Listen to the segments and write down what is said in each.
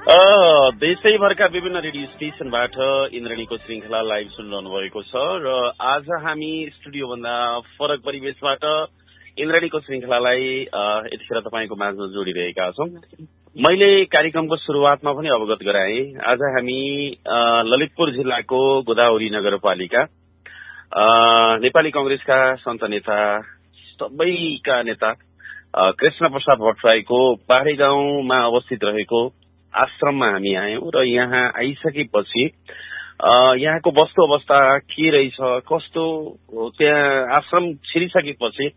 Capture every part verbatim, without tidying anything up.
देशैभरका विभिन्न रेडियो स्टेशनबाट इन्द्रणीको श्रृङ्खला लाइभ सुनिरहनु भएको छ र आज हामी स्टुडियोभन्दा फरक परिवेशबाट इन्द्रणीको श्रृङ्खलालाई यतिखेर तपाईँको माझमा जोडिरहेका छौँ। मैले कार्यक्रमको सुरुवातमा पनि अवगत गराएँ, आज हामी ललितपुर जिल्लाको गोदावरी नगरपालिका नेपाली कंग्रेसका सन्त नेता सबैका नेता कृष्ण प्रसाद भट्टराईको पहाडी गाउँमा अवस्थित रहेको आश्रममा हामी आयौं र यहाँ आइसकेपछि यहाँको वस्तु अवस्था के रहेछ, कस्तो त्यहाँ आश्रम छिरिसकेपछि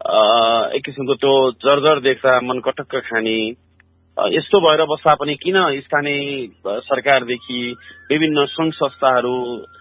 एक किसिमको त्यो जर्जर देख्दा मन कटक्क खाने यस्तो भएर बस्दा पनि किन स्थानीय सरकारदेखि विभिन्न संघ संस्थाहरू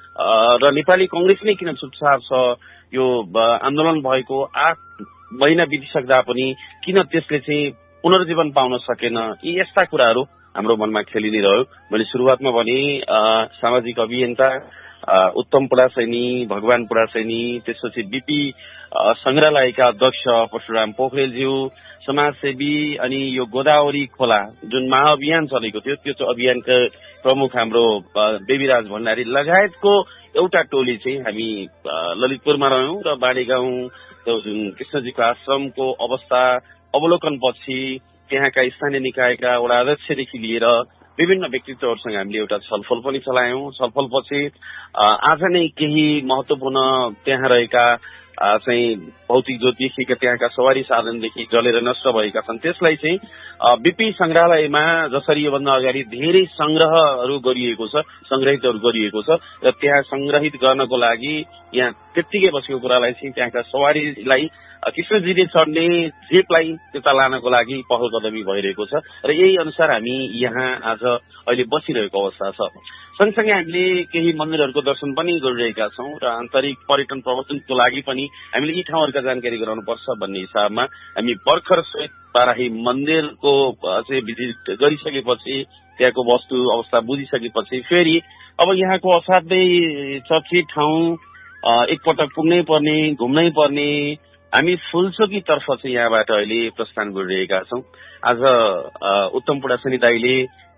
र नेपाली कंग्रेस नै किन चुपचाप छ, यो आन्दोलन भएको आठ महिना बितिसक्दा पनि किन त्यसले चाहिँ पुनर्जीवन पाउन सकेन, यी यस्ता कुराहरू हाम्रो मनमा खेलि नै रह्यो। मैले सुरुवातमा भने सामाजिक अभियन्ता उत्तम पुडासैनी, भगवान पुडासैनी, त्यसपछि बीपी संग्रहालयका अध्यक्ष परशुराम पोखरेलज्यू, समाजसेवी अनि यो गोदावरी खोला जुन महाअभियान चलेको थियो त्यो अभियानका प्रमुख हाम्रो बेबीराज भण्डारी लगायतको एउटा टोली चाहिँ हामी ललितपुरमा रह्यौं र बाडी गाउँ त्यो जुन कृष्णजीको आश्रमको अवस्था अवलोकनपछि त्यहाँका स्थानीय निकायका वडा अध्यक्षदेखि लिएर विभिन्न व्यक्तित्वहरूसँग हामीले एउटा छलफल पनि चलायौं। छलफलपछि आज नै केही महत्वपूर्ण त्यहाँ रहेका चाहिँ भौतिक ज्योतिषीका त्यहाँका सवारी साधनदेखि जलेर नष्ट भएका छन्, त्यसलाई चाहिँ बीपी संग्रहालयमा जसरी योभन्दा अगाडि धेरै संग्रहहरू गरिएको छ, संग्रहितहरू गरिएको छ र त्यहाँ संग्रहित गर्नको लागि यहाँ त्यत्तिकै बसेको कुरालाई चाहिँ त्यहाँका सवारीलाई कृष्णजीले चढ्ने जेपलाई त्यता लानको लागि पहल कदमी भइरहेको छ र यही अनुसार हामी यहाँ आज अहिले बसिरहेको अवस्था छ। सँगसँगै हामीले केही मन्दिरहरूको दर्शन पनि गरिरहेका छौँ र आन्तरिक पर्यटन प्रवर्धनको लागि पनि हामीले यी ठाउँहरूका जानकारी गराउनुपर्छ भन्ने हिसाबमा हामी भर्खर सहित बाराही मन्दिरको चाहिँ भिजिट गरिसकेपछि त्यहाँको वस्तु अवस्था बुझिसकेपछि फेरि अब यहाँको असाध्यै चर्चित ठाउँ एकपटक पुग्नै पर्ने, घुम्नै पर्ने हामी फुलचोकीतर्फ चाहिँ यहाँबाट अहिले प्रस्थान गरिरहेका छौँ। आज उत्तम पुडासैनी दाईले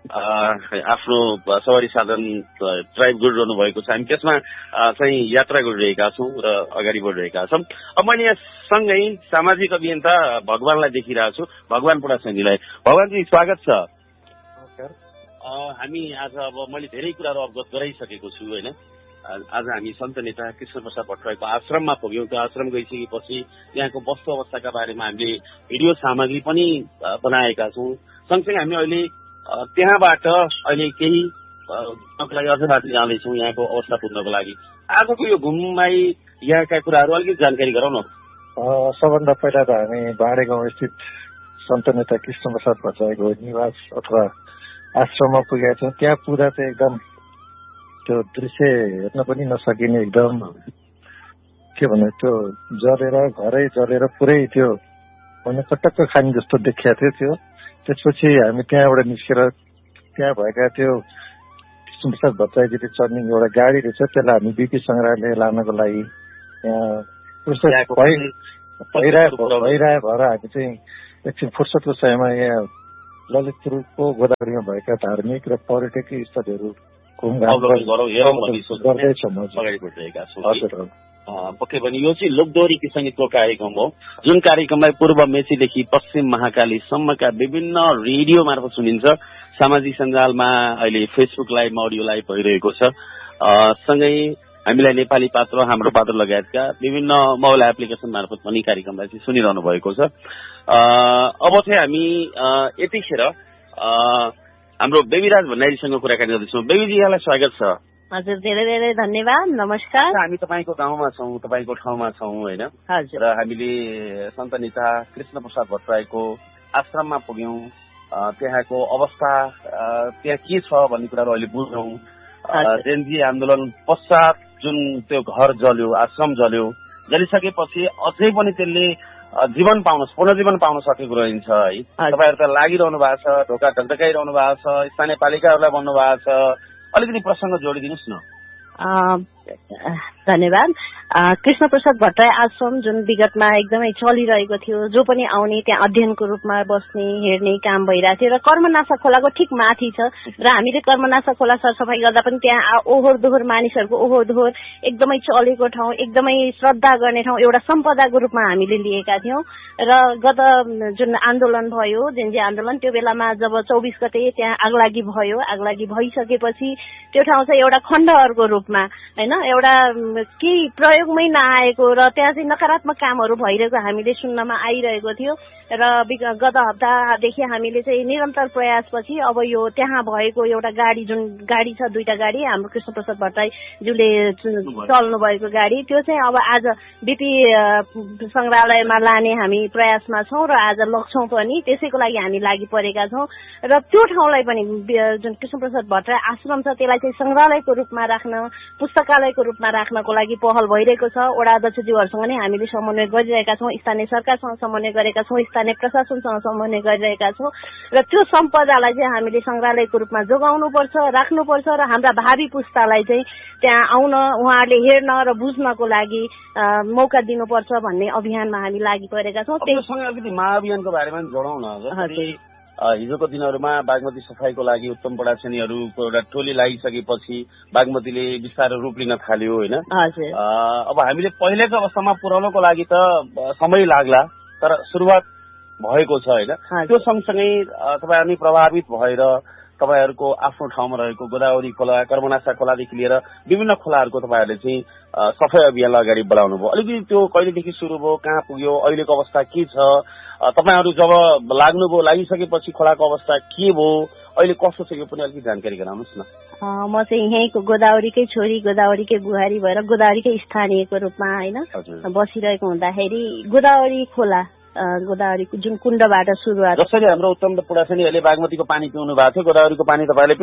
आफ्नो सवारी साधन ड्राइभ गरिरहनु भएको छ, हामी त्यसमा चाहिँ यात्रा गरिरहेका छौँ र अगाडि बढिरहेका छौँ। अब मैले यहाँ सँगै सामाजिक अभियन्ता भगवानलाई देखिरहेको छु, भगवान पुडासैनीलाई। भगवानजी स्वागत छ। हामी आज अब मैले धेरै कुराहरू अवगत गराइसकेको छु होइन। आज हामी सन्त नेता कृष्ण प्रसाद भट्टराईको आश्रममा पुग्यौं। त्यो आश्रम गइसकेपछि त्यहाँको वस्तु अवस्थाका बारेमा हामीले भिडियो सामग्री पनि बनाएका छौँ। सँगसँगै हामी अहिले त्यहाँबाट अहिले केही लागि अझ बाटो जाँदैछौँ यहाँको अवस्था पुग्नको लागि। आजको यो घुममाई यहाँका कुराहरू अलिकति जानकारी गराउन। सबभन्दा पहिला त हामी बाँडे गाउँ स्थित सन्त नेता कृष्ण प्रसाद भट्टराईको निवास अथवा आश्रममा पुगेका छौँ। त्यहाँ पुग्दा चाहिँ एकदम त्यो दृश्य हेर्न पनि नसकिने, एकदम के भन्नु त्यो जलेर घरै जलेर पुरै त्यो भने पटक्क खाने जस्तो देखिएको थियो त्यो। त्यसपछि हामी त्यहाँबाट निस्केर त्यहाँ भएका त्यो कृष्ण प्रसाद भट्टराईजीले चढ्ने एउटा गाडी रहेछ, त्यसलाई हामी बीपी संग्रहालय लानको लागि यहाँ भइरहेको भएर हामी चाहिँ एकछिन फुर्सदको समयमा यहाँ ललितपुरको गोदावरीमा भएका धार्मिक र पर्यटकीय स्थलहरू पक्कै पनि यो चाहिँ लोकदोहोरी सङ्गीतको कार्यक्रम हो, जुन कार्यक्रमलाई पूर्व मेचीदेखि पश्चिम महाकालीसम्मका विभिन्न रेडियो मार्फत सुनिन्छ। सामाजिक सञ्जालमा अहिले फेसबुक लाइभ अडियो लाइभ भइरहेको छ। सँगै हामीलाई नेपाली पात्र, हाम्रो पात्र लगायतका विभिन्न मोबाइल एप्लिकेसन मार्फत पनि कार्यक्रमलाई चाहिँ सुनिरहनु भएको छ। अब चाहिँ हामी यतिखेर हाम्रो बेबीराज भण्डारीसँग कुराकानी गर्दैछौँ। बेबीजी यहाँलाई स्वागत छ। हजुर, धेरै धेरै धन्यवाद, नमस्कार। हामी तपाईँको गाउँमा छौँ, तपाईँको ठाउँमा छौँ होइन, र हामीले सन्त नेता कृष्ण प्रसाद भट्टराईको आश्रममा पुग्यौँ। त्यहाँको अवस्था त्यहाँ के छ भन्ने कुराहरू अहिले बुझ्यौँ। जेनजी आन्दोलन पश्चात जुन त्यो घर जल्यो, आश्रम जल्यो, जलिसकेपछि अझै पनि त्यसले जीवन पाउन पुनर्जीवन पाउन सकेको रहन्छ है। तपाईँहरू त लागिरहनु भएको छ, ढोका ढकढकाइरहनु भएको छ, स्थानीय पालिकाहरूलाई भन्नु भएको छ, अलिकति प्रसङ्ग जोडिदिनुहोस् न। धन्यवाद। कृष्ण प्रसाद भट्टराई आश्रम जुन विगतमा एकदमै चलिरहेको थियो, जो पनि आउने त्यहाँ अध्ययनको रूपमा बस्ने हेर्ने काम भइरहेको थियो र कर्मनाशा खोलाको ठिक माथि छ र हामीले कर्मनाशा खोला सरसफाई गर्दा पनि त्यहाँ ओहोर दोहोर मानिसहरूको ओहोर दोहोर एकदमै चलेको ठाउँ, एकदमै श्रद्धा गर्ने ठाउँ एउटा सम्पदाको रूपमा हामीले लिएका थियौँ र गत जुन आन्दोलन भयो जेनजी आन्दोलन, त्यो बेलामा जब चौबिस गते त्यहाँ आगलागी भयो, आगलागी भइसकेपछि त्यो ठाउँ चाहिँ एउटा खण्डहरको रूपमा होइन एउटा केही प्रयोगमै नआएको र त्यहाँ चाहिँ नकारात्मक कामहरू भइरहेको हामीले सुन्नमा आइरहेको थियो र गत हप्तादेखि हामीले चाहिँ निरन्तर प्रयासपछि अब यो त्यहाँ भएको एउटा गाडी जुन गाडी छ दुईटा गाडी हाम्रो कृष्ण प्रसाद भट्टराईज्यूले चल्नु भएको गाडी त्यो चाहिँ अब आज बीपी संग्रहालयमा लाने हामी प्रयासमा छौँ र आज लग्छौँ पनि, त्यसैको लागि हामी लागि परेका छौँ र त्यो ठाउँलाई पनि जुन कृष्ण प्रसाद भट्टराई आश्रम छ त्यसलाई चाहिँ संग्रहालयको रूपमा राख्न, पुस्तकालयको रूपमा राख्नको लागि पहल भइरहेको छ। वडा अध्यक्षज्यूहरूसँग नै हामीले समन्वय गरिरहेका छौँ, स्थानीय सरकारसँग समन्वय गरेका छौँ, स्थानीय प्रशासनसँग समन्वय गरिरहेका छौँ र त्यो सम्पदालाई चाहिँ हामीले संग्रहालयको रूपमा जोगाउनुपर्छ, राख्नुपर्छ र हाम्रा भावी पुस्तालाई चाहिँ त्यहाँ आउन, उहाँहरूले हेर्न र बुझ्नको लागि मौका दिनुपर्छ भन्ने अभियानमा हामी लागि परेका छौँ। त्यससँग अलिकति महाअभियानको बारेमा जनाउन न। हिजोको दिनहरूमा बागमती सफाईको लागि उत्तम पडासेनीहरूको एउटा टोली लागिसकेपछि बागमतीले बिस्तारै रूप लिन थाल्यो होइन। अब हामीले पहिलेको अवस्थामा पुर्याउनको लागि त समय लाग्ला, तर सुरुवात भएको छ होइन। त्यो सँगसँगै तपाईँ हामी प्रभावित भएर तपाईँहरूको आफ्नो ठाउँमा रहेको गोदावरी खोला, कर्मनाशा खोलादेखि लिएर विभिन्न खोलाहरूको तपाईँहरूले चाहिँ सफाई अभियानलाई अगाडि बढाउनु भयो। अलिकति त्यो कहिलेदेखि सुरु भयो, कहाँ पुग्यो, अहिलेको अवस्था के छ, तपाईँहरू जब लाग्नुभयो लागिसकेपछि खोलाको अवस्था के भयो, अहिले कस्तो छ यो पनि अलिकति जानकारी गराउनुहोस् न। म चाहिँ यहीँको गोदावरीकै छोरी, गोदावरीकै बुहारी भएर गोदावरीकै स्थानीयको रूपमा होइन बसिरहेको हुँदाखेरि गोदावरी खोला गोदावरीको जुन कुण्डबाट सुरुवात, जसरी हाम्रो उत्तम पुडासेनीहरूले बागमतीको पानी पिउनु भएको थियो, गोदावरीको पानी तपाईँले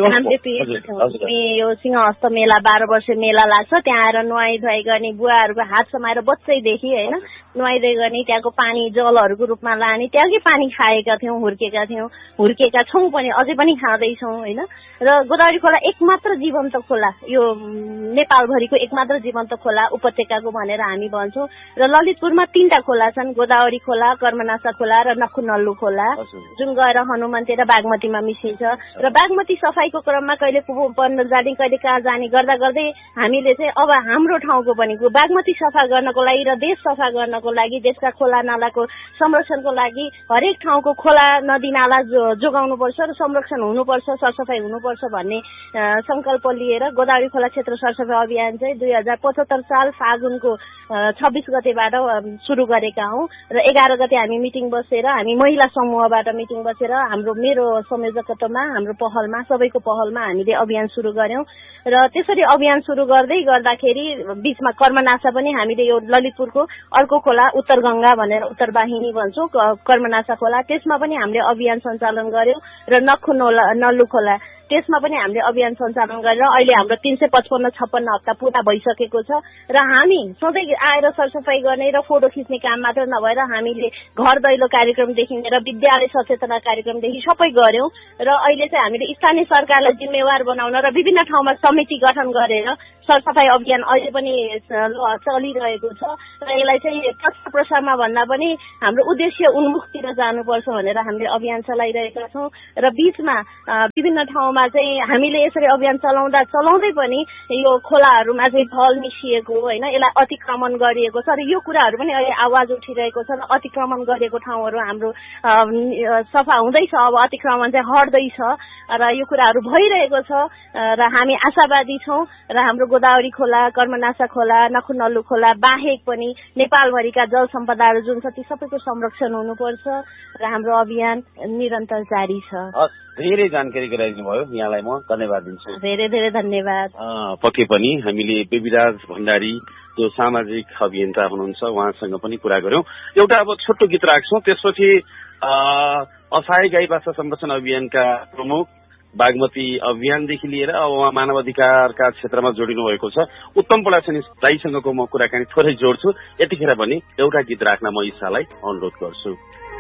पिउनु। यो सिंहहस्त मेला बाह्र वर्ष मेला लाग्छ, त्यहाँ आएर नुहाई धुवाई गर्ने, बुवाहरूको हात समाएर बच्चैदेखि होइन नुहाइधुवाई गर्ने, त्यहाँको पानी जलहरूको रूपमा लाने, त्यहाँकै पानी खाएका थियौँ, हुर्केका थियौँ, हुर्केका छौँ पनि, अझै पनि खाँदैछौँ होइन। र गोदावरी खोला एकमात्र जीवन्त खोला, यो नेपालभरिको एकमात्र जीवन्त खोला उपत्यकाको भनेर हामी भन्छौँ र ललितपुरमा तीनटा खोला छन्, गोदावरी खोला, कर्मनाशा खोला र नक्खु नल्लु खोला, जुन गएर हनुमन्ते र बागमतीमा मिसिन्छ। र बागमती सफाईको क्रममा कहिले पन्ध्र जाने, कहिले कहाँ जाने गर्दा गर्दै हामीले चाहिँ अब हाम्रो ठाउँको पनि बागमती सफा गर्नको लागि र देश सफा गर्नको लागि, देशका खोला नालाको संरक्षणको लागि हरेक ठाउँको खोला नदी नाला जोगाउनुपर्छ र संरक्षण हुनुपर्छ, सरसफाई हुनुपर्छ भन्ने संकल्प लिएर गोदावरी खोला क्षेत्र सरसफाई अभियान चाहिँ दुई हजार पचहत्तर साल फागुनको छब्बिस गतेबाट सुरु गरेका हौँ र एघार गते हामी मिटिङ बसेर, हामी महिला समूहबाट मिटिङ बसेर हाम्रो मेरो संयोजकत्वमा, हाम्रो पहलमा, सबैको पहलमा हामीले अभियान सुरु गर्यौं र त्यसरी अभियान सुरु गर्दै गर्दाखेरि बीचमा कर्मनाशा पनि हामीले यो ललितपुरको अर्को खोला उत्तर गंगा भनेर उत्तर वाहिनी भन्छौँ कर्मनाशा खोला, त्यसमा पनि हामीले अभियान सञ्चालन गर्यौं र नक्खु नल्लु खोला त्यसमा पनि हामीले अभियान सञ्चालन गरेर अहिले हाम्रो तीन सय पचपन्न छप्पन्न हप्ता पूरा भइसकेको छ र हामी सधैँ आएर सरसफाई गर्ने र फोटो खिच्ने काम मात्र नभएर हामीले घर दैलो कार्यक्रमदेखि लिएर विद्यालय सचेतना कार्यक्रमदेखि सबै गर्यौं र अहिले चाहिँ हामीले स्थानीय सरकारलाई जिम्मेवार बनाउन र विभिन्न ठाउँमा समिति गठन गरेर सरसफाई अभियान अहिले पनि चलिरहेको छ र यसलाई चाहिँ प्रचार प्रसारमा भन्दा पनि हाम्रो उद्देश्य उन्मुखतिर जानुपर्छ भनेर हामीले अभियान चलाइरहेका छौं र बीचमा विभिन्न ठाउँमा चाहिँ हामीले यसरी अभियान चलाउँदा चलाउँदै पनि यो खोलाहरूमा चाहिँ फल मिसिएको होइन, यसलाई अतिक्रमण गरिएको छ र यो कुराहरू पनि अहिले आवाज उठिरहेको छ र अतिक्रमण गरेको ठाउँहरू हाम्रो सफा हुँदैछ, अब अतिक्रमण चाहिँ हट्दैछ र यो कुराहरू भइरहेको छ र हामी आशावादी छौं र हाम्रो गोदावरी खोला, कर्मनाशा खोला, नक्खु नल्लु खोला बाहेक पनि नेपालभरिका जल सम्पदाहरू जुन छ ती सबैको संरक्षण हुनुपर्छ र हाम्रो अभियान निरन्तर जारी छ। धेरै जानकारी गराइदिनु भयो, यहाँलाई म धन्यवाद दिन्छु। धेरै धेरै धन्यवाद। पक्कै पनि हामीले बेबीराज भण्डारी जो सामाजिक अभियन्ता हुनुहुन्छ उहाँसँग पनि कुरा गर्यौं। एउटा अब छोटो गीत राख्छौं, त्यसपछि असहाय गाई बाछा संरक्षण अभियानका प्रमुख बागमती अभियानदेखि लिएर अब उहाँ मानव अधिकारका क्षेत्रमा जोडिनु भएको छ उत्तम पडासेनी दाइसँगको म कुराकानी थोरै जोड्छु। यतिखेर पनि एउटा गीत राख्न म इच्छालाई अनुरोध गर्छु।